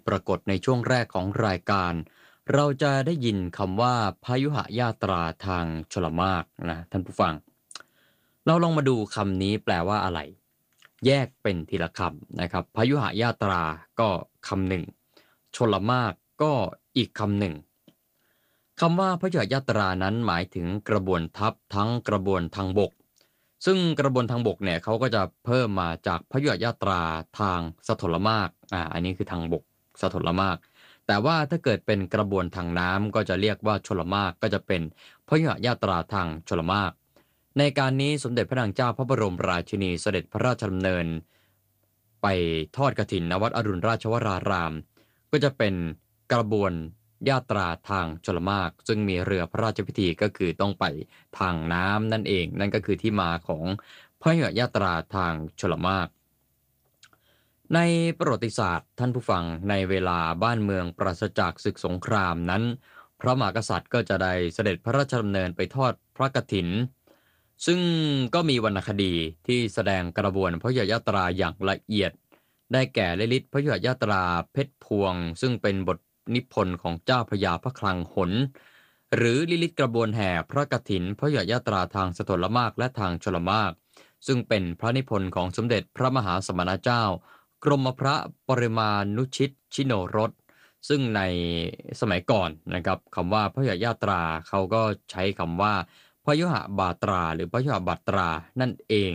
ปรากฏในช่วงแรกของรายการเราจะได้ยินคำว่าพยุหยาตราทางชลมารนะท่านผู้ฟังเราลองมาดูคำนี้แปลว่าอะไรแยกเป็นทีละคำนะครับพยุหยาตราก็คำหนึ่งชลมารก็อีกคำหนึ่งคำว่าพยุหยาตรานั้นหมายถึงกระบวนทัพทั้งกระบวนทางบกซึ่งกระบวนทางบกเนี่ยเขาก็จะเพิ่มมาจากพยุหยาตราทางสถลมารอันนี้คือทางบกสถลมาร แต่ว่าถ้าเกิดเป็นกระบวนทางน้ำก็จะเรียกว่าชลมารก็จะเป็นพยุหยาตราทางชลมารในการนี้สมเด็จพระนางเจ้าพระบรมราชินีเสด็จพระราชดำเนินไปทอดกฐินณวัดอรุณราชวรารามก็จะเป็นกระบวนญาตราทางชลมารซึ่งมีเรือพระราชพิธีก็คือต้องไปทางน้ำนั่นเองนั่นก็คือที่มาของพยุหยาตราทางชลมาร ในประวัติศาสตร์ท่านผู้ฟังในเวลาบ้านเมืองปราศจากศึกสงครามนั้นพระมหากษัตริย์ก็จะได้เสด็จพระราชดำเนินไปทอดพระกฐินซึ่งก็มีวรรณคดีที่แสดงกระบวนพระยุหยาตราอย่างละเอียดได้แก่ลิลิตพระยุหยาตราเพชรพวงซึ่งเป็นบทนิพนธ์ของเจ้าพระยาพระคลังหนหรือลิลิตกระบวนแห่พระกฐินพระยุหยาตราทางสถลมารและทางชลมารซึ่งเป็นพระนิพนธ์ของสมเด็จพระมหาสมณเจ้ากรมพระปริมาณุชิตชิโนรสซึ่งในสมัยก่อนนะครับคำว่าพยุหยาตราเขาก็ใช้คำว่าพยุหบาตราหรือพยุหบัตรานั่นเอง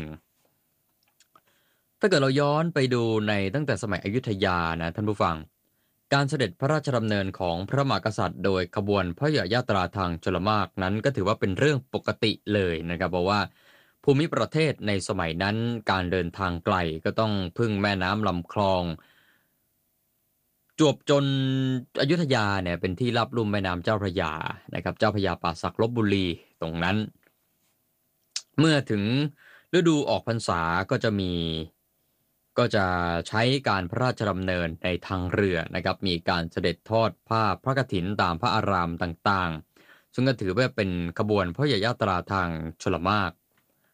ถ้าเกิดเราย้อนไปดูในตั้งแต่สมัยอยุธยานะท่านผู้ฟังการเสด็จพระราชดำเนินของพระมหากษัตริย์โดยขบวนพยุหยาตราทางชลมารนั้นก็ถือว่าเป็นเรื่องปกติเลยนะครับเพราะว่าภูมิประเทศในสมัยนั้นการเดินทางไกลก็ต้องพึ่งแม่น้ำลำคลองจวบจนอยุธยาเนี่ยเป็นที่รับลุ่มแม่น้ำเจ้าพระยานะครับเจ้าพระยาป่าสักลพบุรีตรงนั้นเมื่อถึงฤดูออกพรรษาก็จะใช้การพระราชดำเนินในทางเรือนะครับมีการเสด็จทอดผ้าพระกฐินตามพระอารามต่างๆซึ่งก็ถือว่าเป็นขบวนพระยุหยาตราทางชลมาร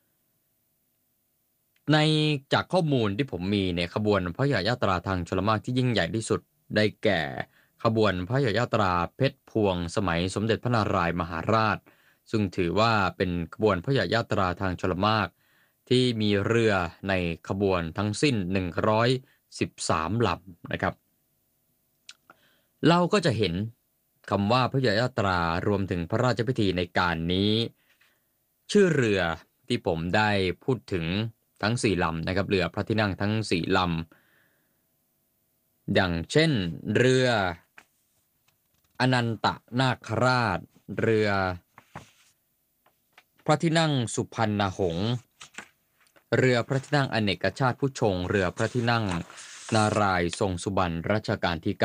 ในจากข้อมูลที่ผมมีเนี่ยขบวนพระยุหยาตราทางชลมารที่ยิ่งใหญ่ที่สุดได้แก่ขบวนพระยุหยาตราเพชรพวงสมัยสมเด็จพระนารายมหาราชซึ่งถือว่าเป็นขบวนพระยุหยาตราทางชลมารที่มีเรือในขบวนทั้งสิ้น113ลำนะครับเราก็จะเห็นคำว่าพระยุหยาตรารวมถึงพระราชพิธีในการนี้ชื่อเรือที่ผมได้พูดถึงทั้ง4ลำนะครับเรือพระที่นั่งทั้ง4ลำอย่างเช่นเรืออนันตนาคราชเรือพระที่นั่งสุพรรณหงส์เรือพระที่นั่งอเนกชาติผู้ชงเรือพระที่นั่งนารายณ์ทรงสุบรรณรัชกาลที่9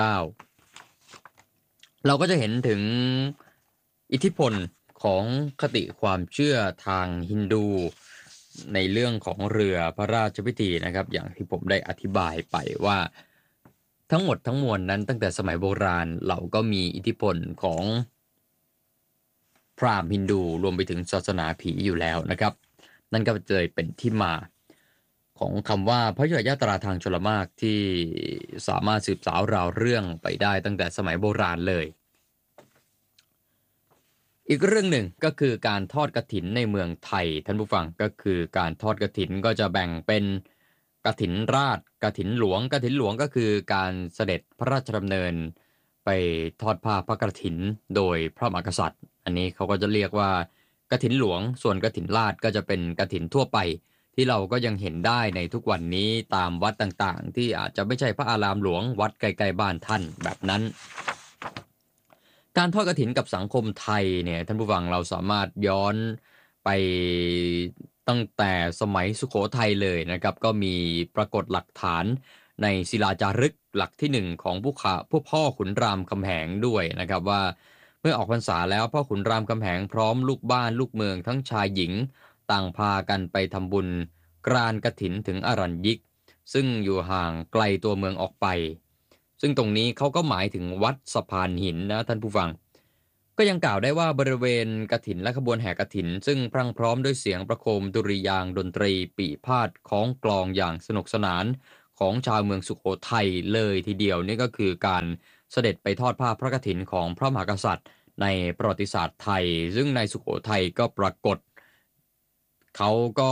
เราก็จะเห็นถึงอิทธิพลของคติความเชื่อทางฮินดูในเรื่องของเรือพระราชพิธีนะครับอย่างที่ผมได้อธิบายไปว่าทั้งหมดทั้งมวลนั้นตั้งแต่สมัยโบราณเราก็มีอิทธิพลของพราหมณ์ฮินดูรวมไปถึงศาสนาผีอยู่แล้วนะครับนั่นก็เลยเป็นที่มาของคำว่าพระยุหยาตราทางชลมารที่สามารถสืบสาวราวเรื่องไปได้ตั้งแต่สมัยโบราณเลยอีกเรื่องหนึ่งก็คือการทอดกฐินในเมืองไทยท่านผู้ฟังก็คือการทอดกฐินก็จะแบ่งเป็นกฐินราชกฐินหลวงกฐินหลวงก็คือการเสด็จพระราชดำเนินไปทอดผ้าพระกฐินโดยพระมหากษัตริย์อันนี้เขาก็จะเรียกว่ากฐินหลวงส่วนกฐินราชก็จะเป็นกฐินทั่วไปที่เราก็ยังเห็นได้ในทุกวันนี้ตามวัดต่างๆที่อาจจะไม่ใช่พระอารามหลวงวัดใกล้ๆบ้านท่านแบบนั้นการทอดกฐินกับสังคมไทยเนี่ยท่านผู้ฟังเราสามารถย้อนไปตั้งแต่สมัยสุโขทัยเลยนะครับก็มีปรากฏหลักฐานในศิลาจารึกหลักที่1ของผู้พ่อขุนรามคำแหงด้วยนะครับว่าเมื่อออกพรรษาแล้วพ่อขุนรามคำแหงพร้อมลูกบ้านลูกเมืองทั้งชายหญิงต่างพากันไปทำบุญกรานกฐินถึงอรัญญิกซึ่งอยู่ห่างไกลตัวเมืองออกไปซึ่งตรงนี้เขาก็หมายถึงวัดสะพานหินนะท่านผู้ฟังก็ยังกล่าวได้ว่าบริเวณกฐินและขบวนแห่กฐินซึ่งพรั่งพร้อมด้วยเสียงประโคมดุริยางค์ดนตรีปี่พาทย์คล้องกลองอย่างสนุกสนานขของชาวเมืองสุโขทัยเลยทีเดียวนี่ก็คือการเสด็จไปทอดผ้าพระกฐินของพระมหากษัตริย์ในประวัติศาสตร์ไทยซึ่งในสุโขทัยก็ปรากฏเขาก็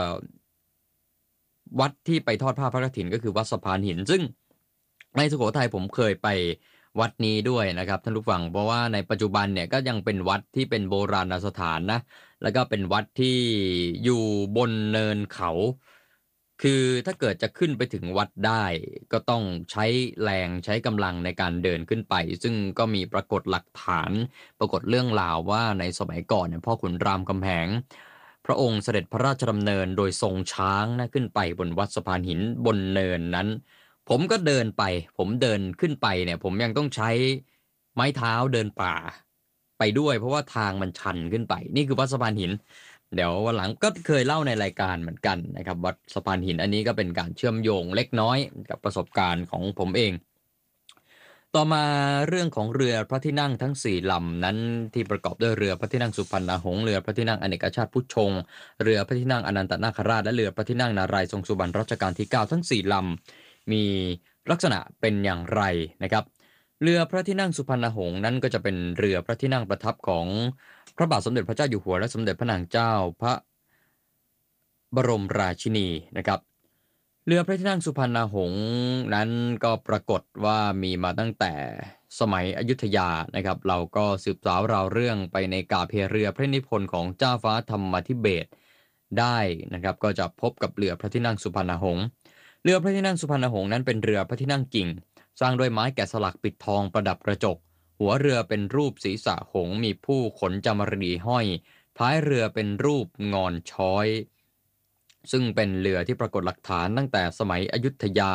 วัดที่ไปทอดผ้าพระกฐินก็คือวัดสะพานหินซึ่งในสุโขทัยผมเคยไปวัดนี้ด้วยนะครับท่านผู้ฟังเพราะว่าในปัจจุบันเนี่ยก็ยังเป็นวัดที่เป็นโบราณสถานนะแล้วก็เป็นวัดที่อยู่บนเนินเขาคือถ้าเกิดจะขึ้นไปถึงวัดได้ก็ต้องใช้แรงใช้กำลังในการเดินขึ้นไปซึ่งก็มีปรากฏหลักฐานปรากฏเรื่องราวว่าในสมัยก่อนเนี่ยพ่อขุนรามคำแหงพระองค์เสด็จพระราชดำเนินโดยทรงช้างนะขึ้นไปบนวัดสะพานหินบนเนินนั้นผมก็เดินไปผมเดินขึ้นไปเนี่ยผมยังต้องใช้ไม้เท้าเดินป่าไปด้วยเพราะว่าทางมันชันขึ้นไปนี่คือวัดสะพานหินเดี๋ยววันหลังก็เคยเล่าในรายการเหมือนกันนะครับวัดสะพานหินอันนี้ก็เป็นการเชื่อมโยงเล็กน้อยกับประสบการณ์ของผมเองต่อมาเรื่องของเรือพระที่นั่งทั้ง4ลำนั้นที่ประกอบด้วยเรือพระที่นั่งสุพรรณหงส์เรือพระที่นั่งอเนกชาติพุทธชงเรือพระที่นั่งอนันตนาคราชและเรือพระที่นั่งนารายณ์ทรงสุบรรณรัชกาลที่9ทั้ง4ลำมีลักษณะเป็นอย่างไรนะครับเรือพระที่นั่งสุพรรณหงส์นั้นก็จะเป็นเรือพระที่นั่งประทับของพระบาทสมเด็จพระเจ้าอยู่หัวและสมเด็จพระนางเจ้าพระบรมราชินีนะครับเรือพระที่นั่งสุพรรณหงส์นั้นก็ปรากฏว่ามีมาตั้งแต่สมัยอยุธยานะครับเราก็สืบสาวราวเรื่องไปในกาบเพเรือพระนิพนธ์ของเจ้าฟ้าธรรมธิเบศรได้นะครับก็จะพบกับเรือพระที่นั่งสุพรรณหงส์เรือพระที่นั่งสุพรรณหงส์นั้นเป็นเรือพระที่นั่งกิ่งสร้างด้วยไม้แกะสลักปิดทองประดับกระจกหัวเรือเป็นรูปศีรษะหงส์มีผู้ขนจามรีห้อยท้ายเรือเป็นรูปงอนช้อยซึ่งเป็นเรือที่ปรากฏหลักฐานตั้งแต่สมัยอยุธยา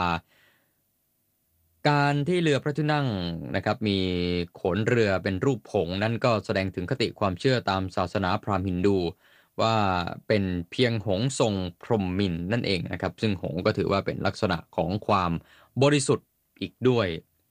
การที่เรือพระที่นั่งนะครับมีโขนเรือเป็นรูปหงส์นั่นก็แสดงถึงคติความเชื่อตามศาสนาพราหมณ์ฮินดูว่าเป็นเพียงหงส์ทรงพรหมมินทร์นั่นเองนะครับซึ่งหงส์ก็ถือว่าเป็นลักษณะของความบริสุทธิ์อีกด้วย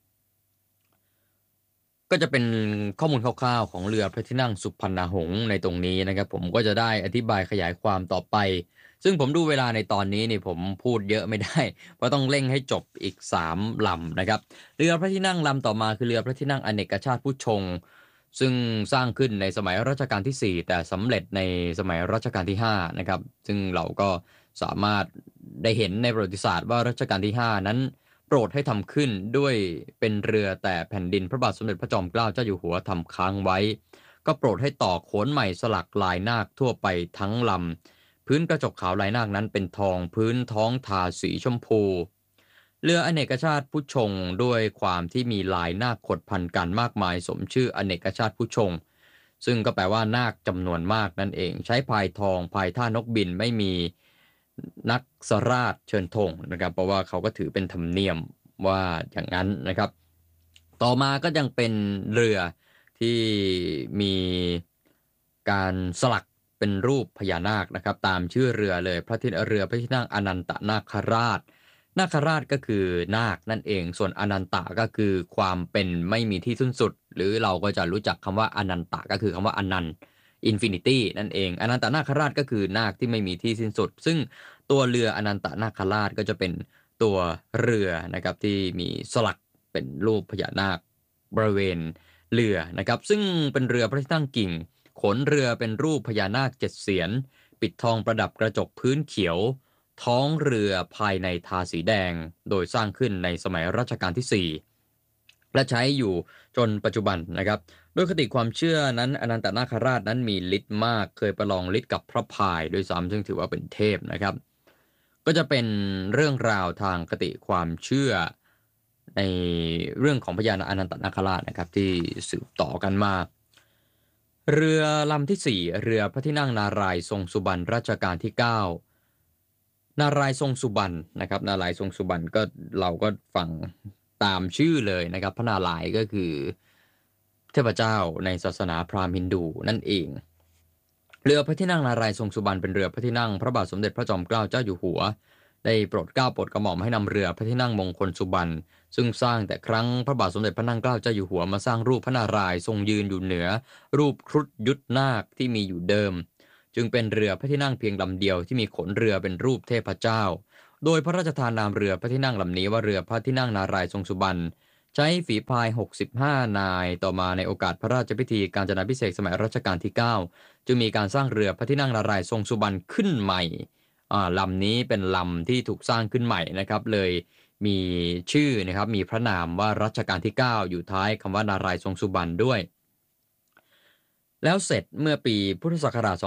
ก็จะเป็นข้อมูลคร่าวๆของเรือพระที่นั่งสุพรรณหงส์ในตรงนี้นะครับผมก็จะได้อธิบายขยายความต่อไปซึ่งผมดูเวลาในตอนนี้นี่ผมพูดเยอะไม่ได้เพราะต้องเร่งให้จบอีก3ลำนะครับเรือพระที่นั่งลำต่อมาคือเรือพระที่นั่งอเนกชาติพุทธชงซึ่งสร้างขึ้นในสมัยรัชกาลที่4แต่สำเร็จในสมัยรัชกาลที่5นะครับซึ่งเราก็สามารถได้เห็นในประวัติศาสตร์ว่ารัชกาลที่5นั้นโปรดให้ทำขึ้นด้วยเป็นเรือแต่แผ่นดินพระบาทสมเด็จพระจอมเกล้าเจ้าอยู่หัวทำค้างไว้ก็โปรดให้ต่อโขนใหม่สลักลายนาคทั่วไปทั้งลำพื้นกระจกขาวลายนาคนั้นเป็นทองพื้นท้องทาสีชมพูเรืออเนกชาติพุทธชงด้วยความที่มีลายนาคขดพันกันมากมายสมชื่ออเนกชาติพุทธชงซึ่งก็แปลว่านาคจำนวนมากนั่นเองใช้พายทองพายท่านกบินไม่มีนักสราชเชิญธงนะครับเพราะว่าเขาก็ถือเป็นธรรมเนียมว่าอย่างนั้นนะครับต่อมาก็ยังเป็นเรือที่มีการสลักเป็นรูปพญานาคนะครับตามชื่อเรือเลยเรือพระที่นั่งอนันตนาคราชนาคราชก็คือนาคนั่นเองส่วนอนันตะก็คือความเป็นไม่มีที่สิ้นสุดหรือเราก็จะรู้จักคำว่าอนันตะก็คือคำว่าอนันต์อินฟินิตี้นั่นเองอนันตนาคราชก็คือนาคที่ไม่มีที่สิ้นสุดซึ่งตัวเรืออนันตนาคราชก็จะเป็นตัวเรือนะครับที่มีสลักเป็นรูปพญานาคบริเวณเรือนะครับซึ่งเป็นเรือพระที่นั่งกิ่งขนเรือเป็นรูปพญานาค7เสียนปิดทองประดับกระจกพื้นเขียวท้องเรือภายในทาสีแดงโดยสร้างขึ้นในสมัยรัชกาลที่4และใช้อยู่จนปัจจุบันนะครับโดยคติความเชื่อนั้นอนันตนาคราชนั้นมีฤทธิ์มากเคยประลองฤทธิ์กับพระพายโดยซ้ำซึ่งถือว่าเป็นเทพนะครับก็จะเป็นเรื่องราวทางคติความเชื่อในเรื่องของพญาอนันตนาคราชนะครับที่สืบต่อกันมาเรือลำที่4เรือพระที่นั่งนารายณ์ทรงสุบรรณรัชกาลที่9นารายณ์ทรงสุบรรณนะครับนารายณ์ทรงสุบรรณก็เราก็ฟังตามชื่อเลยนะครับพระนารายณ์ก็คือเทพเจ้าในศาสนาพราหมณ์ฮินดูนั่นเองเรือพระที่นั่งนารายณ์ทรงสุบรรณเป็นเรือพระที่นั่งพระบาทสมเด็จพระจอมเกล้าเจ้าอยู่หัวได้โปรดเกล้าโปรดกระหม่อมให้นำเรือพระที่นั่งมงคลสุบรรณซึ่งสร้างแต่ครั้งพระบาทสมเด็จพระนั่งเกล้าเจ้าอยู่หัวมาสร้างรูปพระนารายณ์ทรงยืนอยู่เหนือรูปครุฑยุทธนาคที่มีอยู่เดิมจึงเป็นเรือพระที่นั่งเพียงลำเดียวที่มีขนเรือเป็นรูปเทพเจ้าโดยพระราชทานนามเรือพระที่นั่งลำนี้ว่าเรือพระที่นั่งนารายณ์ทรงสุบรรณใช้ฝีพาย65นายต่อมาในโอกาสพระราชพิธีกาญจนาภิเษกสมัยรัชกาลที่9จึงมีการสร้างเรือพระที่นั่งนารายณ์ทรงสุบรรณขึ้นใหม่ลำนี้เป็นลำที่ถูกสร้างขึ้นใหม่นะครับเลยมีชื่อนะครับมีพระนามว่ารัชกาลที่9อยู่ท้ายคำว่านารายณ์ทรงสุบรรณด้วยแล้วเสร็จเมื่อปีพุทธศักราช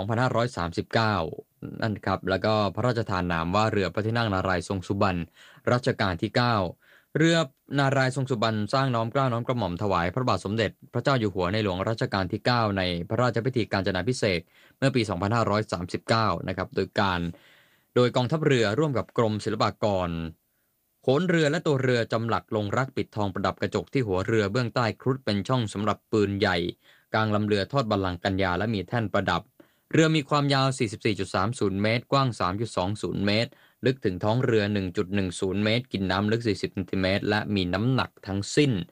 2539นั่นครับแล้วก็พระราชทานนามว่าเรือพระที่นั่งนารายณ์ทรงสุบรรณรัชกาลที่9เรือนารายณ์ทรงสุบรรณสร้างน้อมเกล้าน้อมกระหม่อมถวายพระบาทสมเด็จพระเจ้าอยู่หัวในหลวงรัชกาลที่9ในพระราชพิธีกาญจนาภิเษกเมื่อปี2539นะครับโดยกองทัพเรือร่วมกับกรมศิลปากรโขนเรือและตัวเรือจำหลักลงรักปิดทองประดับกระจกที่หัวเรือเบื้องใต้ครุฑเป็นช่องสำหรับปืนใหญ่กลางลำเรือทอดบัลลังก์กัญญาและมีแท่นประดับเรือมีความยาว 44.30 เมตรกว้าง 3.20 เมตรลึกถึงท้องเรือ 1.10 เมตรกินน้ำลึก 40 เซนติเมตรและมีน้ำหนักทั้งสิ้น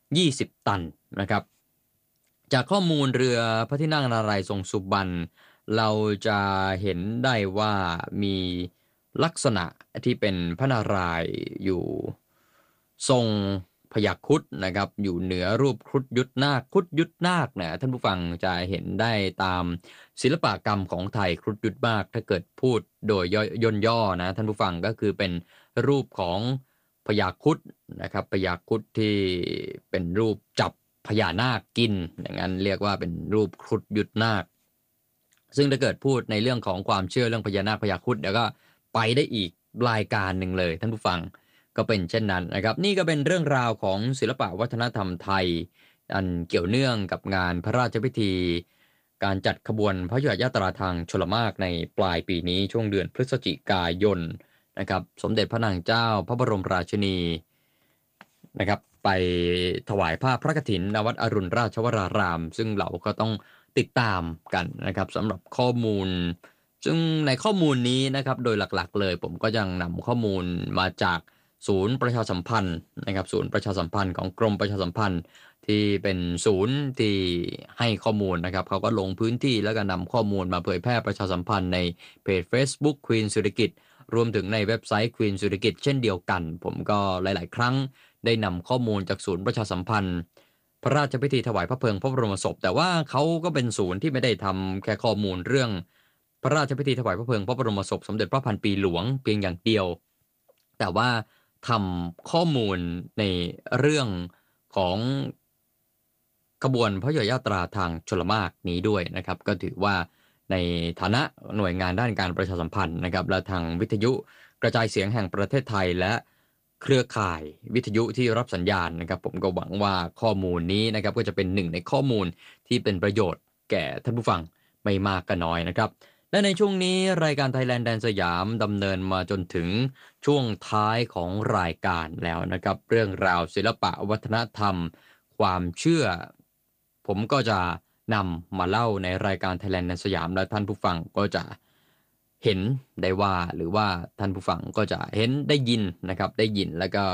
20 ตันนะครับจากข้อมูลเรือพระที่นั่งนารายณ์ทรงสุบรรณเราจะเห็นได้ว่ามีลักษณะที่เป็นพระนารายณ์อยู่ทรงพยัคฆ์ครุฑนะครับอยู่เหนือรูปครุฑยุทธนาคครุฑยุทธนาคเนี่ยท่านผู้ฟังจะเห็นได้ตามศิลปกรรมของไทยครุฑยุทธนาคถ้าเกิดพูดโดยย่อนะท่านผู้ฟังก็คือเป็นรูปของพญาครุฑนะครับพญาครุฑที่เป็นรูปจับพญานาคกินอย่างนั้นเรียกว่าเป็นรูปครุฑยุทธนาคซึ่งถ้าเกิดพูดในเรื่องของความเชื่อเรื่องพญานาคพญาครุฑเดี๋ยวก็ไปได้อีกรายการหนึ่งเลยท่านผู้ฟังก็เป็นเช่นนั้นนะครับนี่ก็เป็นเรื่องราวของศิลปวัฒนธรรมไทยอันเกี่ยวเนื่องกับงานพระราชพิธีการจัดขบวนพระยุหยาตราทางชลมารในปลายปีนี้ช่วงเดือนพฤศจิกายนนะครับสมเด็จพระนางเจ้าพระบรมราชินีนะครับไปถวายผ้าพระกฐินณวัดอรุณราชวรารามซึ่งเราก็ต้องติดตามกันนะครับสำหรับข้อมูลซึ่งในข้อมูลนี้นะครับโดยหลักๆเลยผมก็ยังนำข้อมูลมาจากศูนย์ประชาสัมพันธ์นะครับศูนย์ประชาสัมพันธ์ของกรมประชาสัมพันธ์ที่เป็นศูนย์ที่ให้ข้อมูลนะครับเขาก็ลงพื้นที่แล้วก็นำข้อมูลมาเผยแพร่ประชาสัมพันธ์ในเพจ Facebook Queen สุริกิตรวมถึงในเว็บไซต์ Queen สุริกิตเช่นเดียวกันผมก็หลายๆครั้งได้นำข้อมูลจากศูนย์ประชาสัมพันธ์พระราชพิธีถวายพระเพลิงพระบรมศพแต่ว่าเขาก็เป็นศูนย์ที่ไม่ได้ทำแค่ข้อมูลเรื่องพระราชพิธีถวายพระเพลิงพระบรมศพสมเด็จพระพันปีหลวงเพียงอย่างเดียวแต่ว่าทำข้อมูลในเรื่องของขบวนพระยุหยาตราทางชลมารนี้ด้วยนะครับก็ถือว่าในฐานะหน่วยงานด้านการประชาสัมพันธ์นะครับและทางวิทยุกระจายเสียงแห่งประเทศไทยและเครือข่ายวิทยุที่รับสัญญาณนะครับผมก็หวังว่าข้อมูลนี้นะครับก็จะเป็นหนึ่งในข้อมูลที่เป็นประโยชน์แก่ท่านผู้ฟังไม่มากก็น้อยนะครับและในช่วงนี้รายการ Thailand แดนสยามดำเนินมาจนถึงช่วงท้ายของรายการแล้วนะครับเรื่องราวศิลปะวัฒนธรรมความเชื่อผมก็จะนำมาเล่าในรายการ Thailand แดนสยามและท่านผู้ฟังก็จะเห็นได้ว่าหรือว่าท่านผู้ฟังก็จะเห็นได้ยินนะครับได้ยินแล้วก็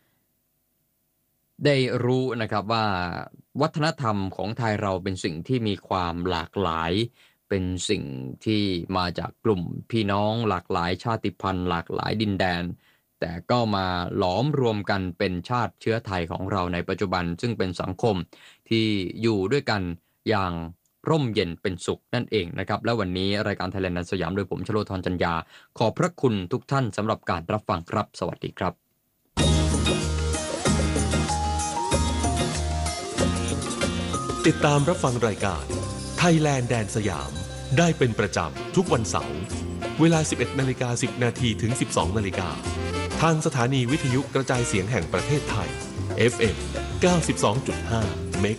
ได้รู้นะครับว่าวัฒนธรรมของไทยเราเป็นสิ่งที่มีความหลากหลายเป็นสิ่งที่มาจากกลุ่มพี่น้องหลากหลายชาติพันธุ์หลากหลายดินแดนแต่ก็มาหลอมรวมกันเป็นชาติเชื้อไทยของเราในปัจจุบันซึ่งเป็นสังคมที่อยู่ด้วยกันอย่างร่มเย็นเป็นสุขนั่นเองนะครับและวันนี้รายการ Thailand แดนสยามโดยผมชโลธรจันยาขอบพระคุณทุกท่านสำหรับการรับฟังครับสวัสดีครับติดตามรับฟังรายการ Thailand แดนสยามได้เป็นประจำทุกวันเสาร์เวลา 11:10 น.ถึง 12:00 น.ทางสถานีวิทยุกระจายเสียงแห่งประเทศไทย FM 92.5